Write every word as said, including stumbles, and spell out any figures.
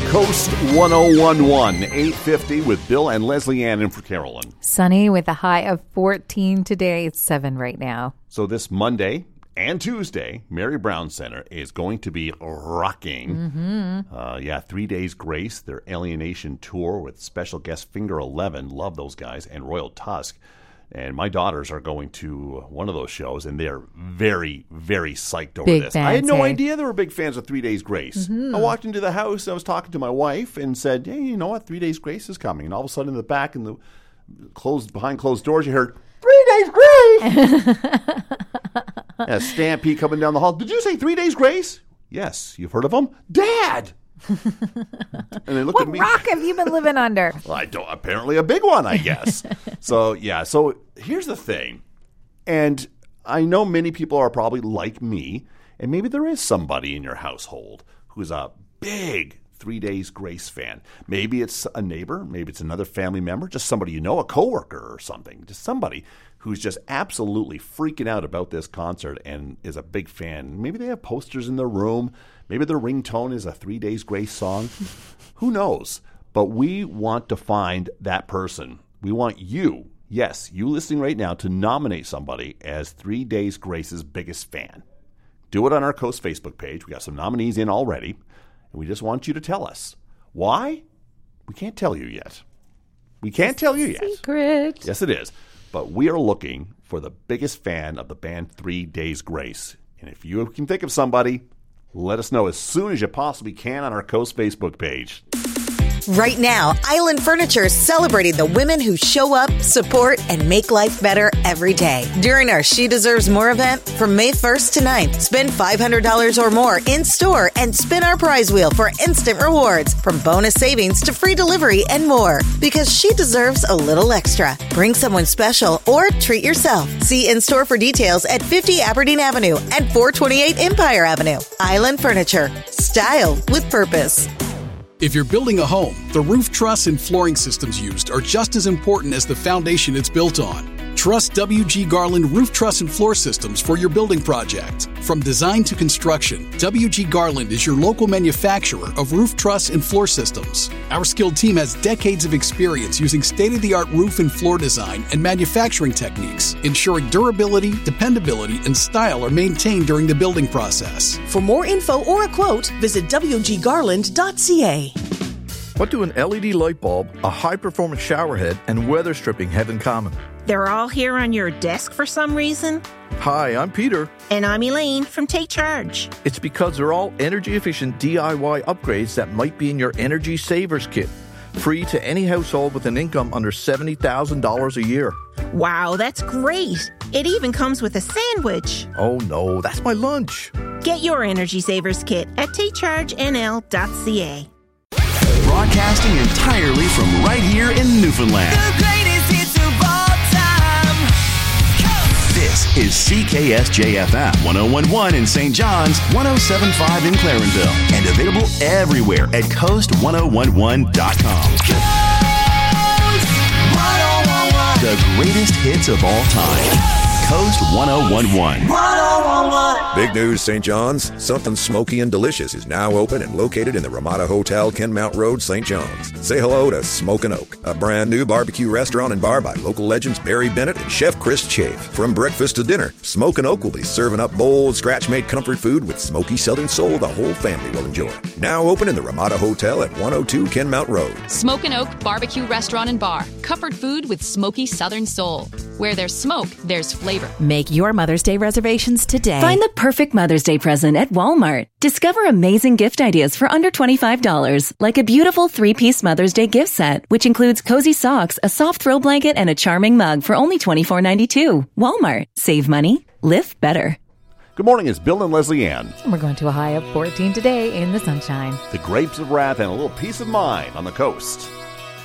Coast one oh one point one, eight fifty with Bill and Leslie Ann in for Carolyn. Sunny with a high of fourteen today. It's seven right now. So this Monday and Tuesday, Mary Brown Center is going to be rocking. Mm-hmm. Uh, yeah, Three Days Grace, their Alienation Tour with special guest Finger eleven. Love those guys. And Royal Tusk. And my daughters are going to one of those shows, and they're very, very psyched over big this. Fans, I had no hey? idea they were big fans of Three Days Grace. Mm-hmm. I walked into the house, and I was talking to my wife, and said, hey, you know what? Three Days Grace is coming. And all of a sudden, in the back, in the closed behind closed doors, you heard, Three Days Grace! A stampede coming down the hall. Did you say Three Days Grace? Yes. You've heard of them? Dad! And they look what at me. rock have you been living under? Well, I don't. Apparently, a big one, I guess. So yeah. So here's the thing, and I know many people are probably like me, and maybe there is somebody in your household who's a big Three Days Grace fan. Maybe it's a neighbor, maybe it's another family member, just somebody you know, a coworker or something, just somebody who's just absolutely freaking out about this concert and is a big fan. Maybe they have posters in their room. Maybe their ringtone is a Three Days Grace song. Who knows? But we want to find that person. We want you, yes, you listening right now, to nominate somebody as Three Days Grace's biggest fan. Do it on our Coast Facebook page. We got some nominees in already. And we just want you to tell us. Why? We can't tell you yet. We can't tell you yet. Secret. Yes, it is. But we are looking for the biggest fan of the band Three Days Grace. And if you can think of somebody, let us know as soon as you possibly can on our Coast Facebook page. Right now, Island Furniture is celebrating the women who show up, support, and make life better every day. During our She Deserves More event from May first to ninth, spend five hundred dollars or more in-store and spin our prize wheel for instant rewards, from bonus savings to free delivery and more. Because she deserves a little extra. Bring someone special or treat yourself. See in-store for details at fifty Aberdeen Avenue and four twenty-eight Empire Avenue. Island Furniture. Style with purpose. If you're building a home, the roof truss and flooring systems used are just as important as the foundation it's built on. Trust W G Garland Roof Truss and Floor Systems for your building project. From design to construction, W G Garland is your local manufacturer of roof truss and floor systems. Our skilled team has decades of experience using state-of-the-art roof and floor design and manufacturing techniques, ensuring durability, dependability, and style are maintained during the building process. For more info or a quote, visit w g garland dot c a. What do an L E D light bulb, a high-performance shower head, and weather stripping have in common? They're all here on your desk for some reason. Hi, I'm Peter. And I'm Elaine from Take Charge. It's because they're all energy-efficient D I Y upgrades that might be in your Energy Savers Kit. Free to any household with an income under seventy thousand dollars a year. Wow, that's great. It even comes with a sandwich. Oh no, that's my lunch. Get your Energy Savers Kit at take charge n l dot c a. Broadcasting entirely from right here in Newfoundland. The greatest hits of all time. Coast. This is C K S J F M one oh one point one in Saint John's, one oh seven point five in Clarenville, and available everywhere at coast ten eleven dot com. Coast one oh one point one. The greatest hits of all time. Coast ten eleven point one. one oh one point one. Big news, Saint John's. Something smoky and delicious is now open and located in the Ramada Hotel, Kenmount Road, Saint John's. Say hello to Smokin' Oak, a brand new barbecue restaurant and bar by local legends Barry Bennett and Chef Chris Chafe. From breakfast to dinner, Smokin' Oak will be serving up bold, scratch-made comfort food with smoky Southern soul the whole family will enjoy. Now open in the Ramada Hotel at one oh two Kenmount Road. Smokin' Oak Barbecue Restaurant and Bar. Comfort food with smoky Southern soul. Where there's smoke, there's flavor. Make your Mother's Day reservations today. Find the perfect Mother's Day present at Walmart. Discover amazing gift ideas for under twenty-five dollars, like a beautiful three-piece Mother's Day gift set, which includes cozy socks, a soft throw blanket, and a charming mug for only twenty-four ninety-two. Walmart. Save money. Live better. Good morning, it's Bill and Leslie Ann. We're going to a high of fourteen today in the sunshine. The Grapes of Wrath and a little peace of mind on the coast.